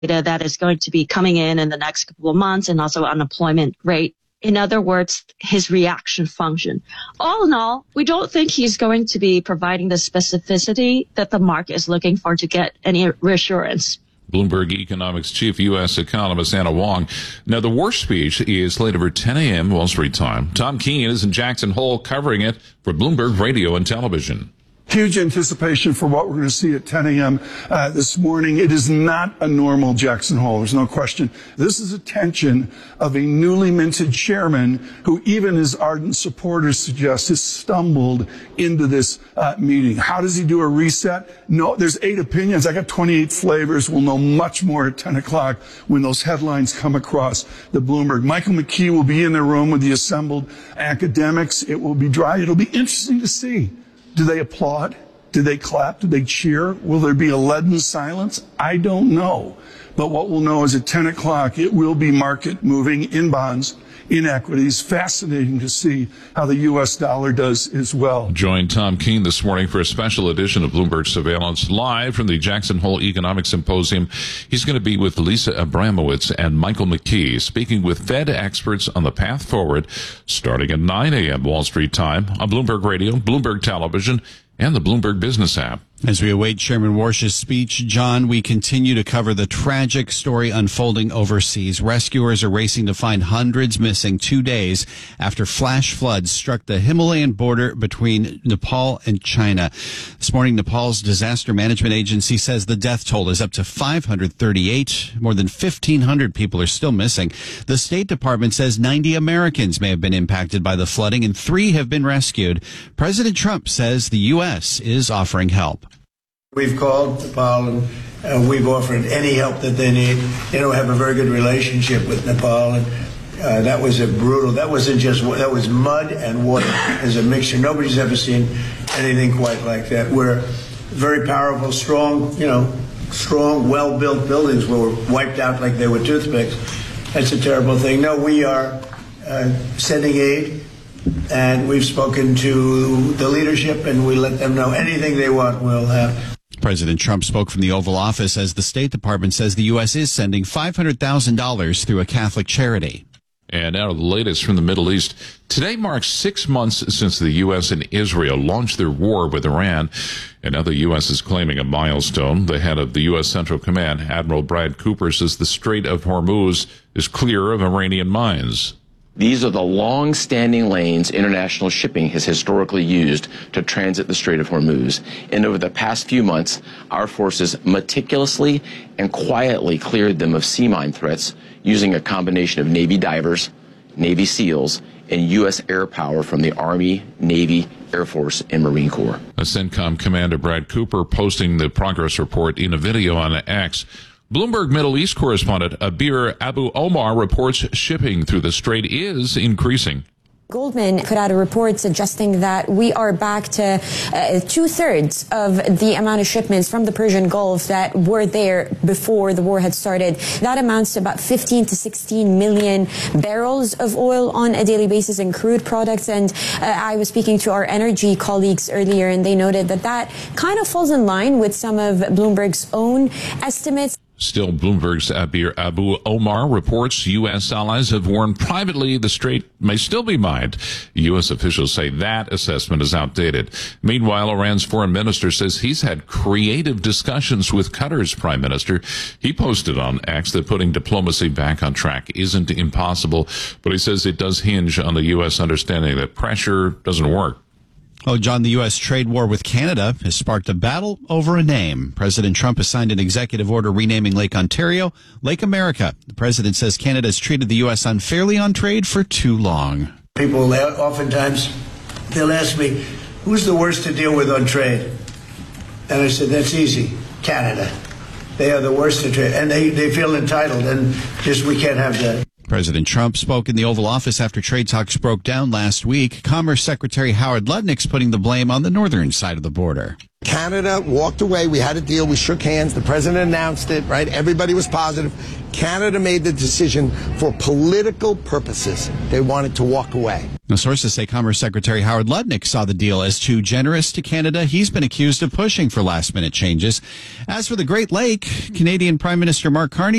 data that is going to be coming in the next couple of months, and also unemployment rate. In other words, his reaction function. All in all, we don't think he's going to be providing the specificity that the market is looking for to get any reassurance. Bloomberg Economics chief U.S. economist Anna Wong. Now, the war speech is later for 10 a.m. Wall Street time. Tom Keene is in Jackson Hole covering it for Bloomberg Radio and Television. Huge anticipation for what we're going to see at 10 a.m. This morning. It is not a normal Jackson Hole. There's no question. This is a tension of a newly minted chairman who even his ardent supporters suggest has stumbled into this meeting. How does he do a reset? No, there's 8 opinions. I got 28 flavors. We'll know much more at 10 o'clock when those headlines come across the Bloomberg. Michael McKee will be in the room with the assembled academics. It will be dry. It'll be interesting to see. Do they applaud? Do they clap? Do they cheer? Will there be a leaden silence? I don't know. But what we'll know is at 10 o'clock, it will be market moving in bonds, in equities. Fascinating to see how the U.S. dollar does as well. Join Tom Keene this morning for a special edition of Bloomberg Surveillance live from the Jackson Hole Economic Symposium. He's going to be with Lisa Abramowitz and Michael McKee, speaking with Fed experts on the path forward, starting at 9 a.m. Wall Street time on Bloomberg Radio, Bloomberg Television, and the Bloomberg Business app. As we await Chairman Warsh's speech, John, we continue to cover the tragic story unfolding overseas. Rescuers are racing to find hundreds missing 2 days after flash floods struck the Himalayan border between Nepal and China. This morning, Nepal's disaster management agency says the death toll is up to 538. More than 1,500 people are still missing. The State Department says 90 Americans may have been impacted by the flooding and 3 have been rescued. President Trump says the U.S. is offering help. We've called Nepal and we've offered any help that they need. They don't have a very good relationship with Nepal, and that was that was mud and water as a mixture. Nobody's ever seen anything quite like that. We're very powerful, strong, well-built buildings were wiped out like they were toothpicks. That's a terrible thing. No, we are sending aid, and we've spoken to the leadership, and we let them know anything they want, we'll have. President Trump spoke from the Oval Office as the State Department says the U.S. is sending $500,000 through a Catholic charity. And now the latest from the Middle East. Today marks 6 months since the U.S. and Israel launched their war with Iran. And now the U.S. is claiming a milestone. The head of the U.S. Central Command, Admiral Brad Cooper, says the Strait of Hormuz is clear of Iranian mines. These are the long-standing lanes international shipping has historically used to transit the Strait of Hormuz. And over the past few months, our forces meticulously and quietly cleared them of sea mine threats using a combination of Navy divers, Navy SEALs, and U.S. air power from the Army, Navy, Air Force, and Marine Corps. A CENTCOM Commander Brad Cooper posting the progress report in a video on X. Bloomberg Middle East correspondent Abir Abu Omar reports shipping through the strait is increasing. Goldman put out a report suggesting that we are back to 2/3 of the amount of shipments from the Persian Gulf that were there before the war had started. That amounts to about 15 to 16 million barrels of oil on a daily basis in crude products. And I was speaking to our energy colleagues earlier, and they noted that that kind of falls in line with some of Bloomberg's own estimates. Still, Bloomberg's Abir Abu Omar reports U.S. allies have warned privately the strait may still be mined. U.S. officials say that assessment is outdated. Meanwhile, Iran's foreign minister says he's had creative discussions with Qatar's prime minister. He posted on X that putting diplomacy back on track isn't impossible, but he says it does hinge on the U.S. understanding that pressure doesn't work. Oh, John, the U.S. trade war with Canada has sparked a battle over a name. President Trump has signed an executive order renaming Lake Ontario Lake America. The president says Canada has treated the U.S. unfairly on trade for too long. People oftentimes, they'll ask me, who's the worst to deal with on trade? And I said, that's easy, Canada. They are the worst to trade, and they feel entitled, and just we can't have that. President Trump spoke in the Oval Office after trade talks broke down last week. Commerce Secretary Howard Lutnick's putting the blame on the northern side of the border. Canada walked away. We had a deal. We shook hands. The president announced it, right? Everybody was positive. Canada made the decision for political purposes. They wanted to walk away. Now, sources say Commerce Secretary Howard Lutnick saw the deal as too generous to Canada. He's been accused of pushing for last-minute changes. As for the Great Lake, Canadian Prime Minister Mark Carney